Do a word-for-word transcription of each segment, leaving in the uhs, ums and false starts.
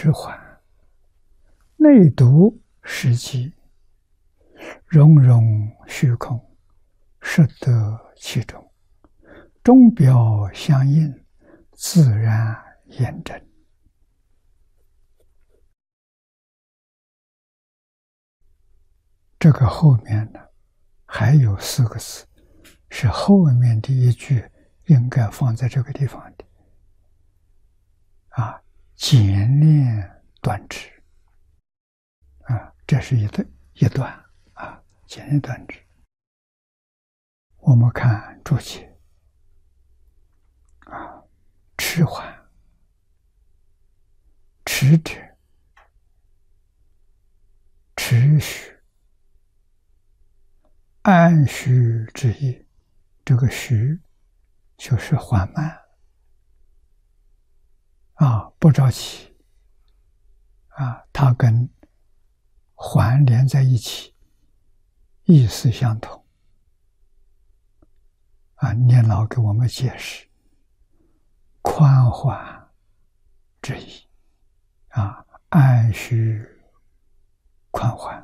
迟缓，内读实际，融融虚空，实得其中，钟表相应，自然验证。这个后面呢，还有四个字，是后面的一句应该放在这个地方的。啊，简练断直。啊，这是一段一段啊，简练断直。我们看注解啊，迟缓，迟者，持续。按虚之意，这个虚就是缓慢啊，不着急啊，它跟缓连在一起，意思相同啊。念老给我们解释宽缓之意啊，按虚宽缓。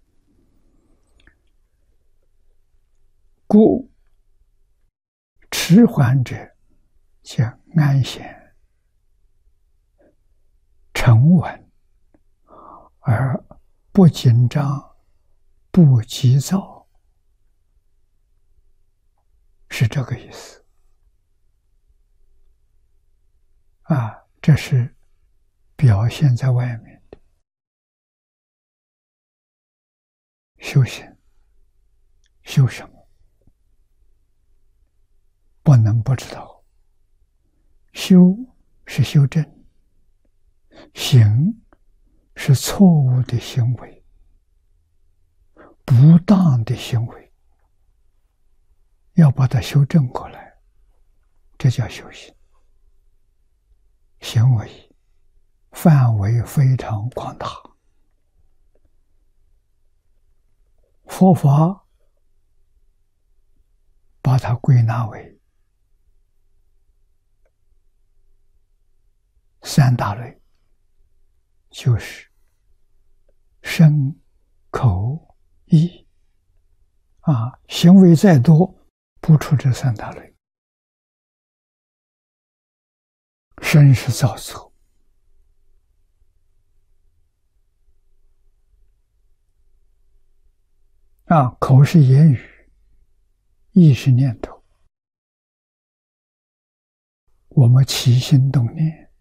故迟缓者，叫安闲沉稳，而不紧张，不急躁，是这个意思。啊，这是表现在外面的修行。修什么？不能不知道，修是修正，行是错误的行为，不当的行为，要把它修正过来，这叫修行。行为范围非常广大，佛法把它归纳为三大类，就是身、口、意啊，行为再多，不出这三大类。身是造作，啊，口是言语，意是念头。我们起心动念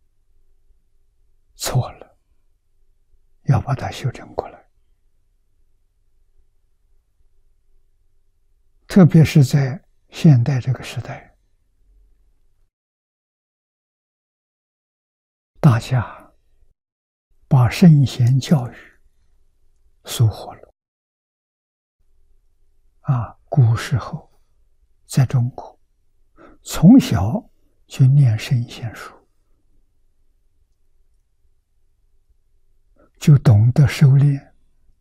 错了，要把它修正过来。特别是在现代这个时代，大家把圣贤教育疏忽了。啊，古时候在中国，从小就念圣贤书，就懂得收敛，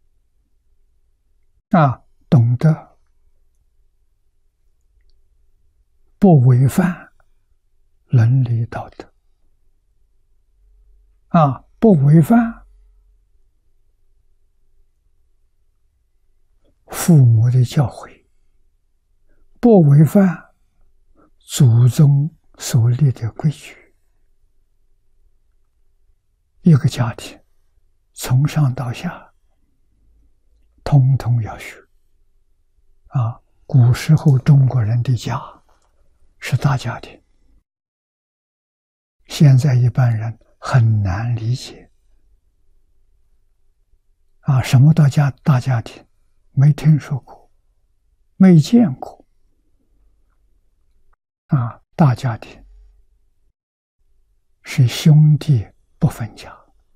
啊，懂得不违反伦理道德，啊，不违反父母的教诲，不违反祖宗所立的规矩。一个家庭从上到下通通要学啊！古时候中国人的家是大家庭，现在一般人很难理解啊！什么大家大家庭？没听说过，没见过啊！大家庭是兄弟不分家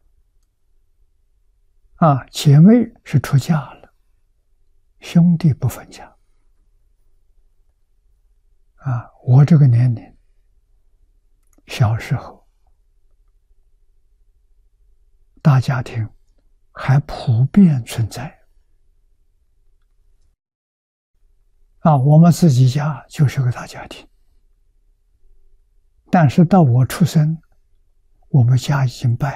啊，姐妹是出嫁了，兄弟不分家啊！我这个年龄，小时候大家庭还普遍存在啊，我们自己家就是个大家庭，但是到我出生，我们家已经败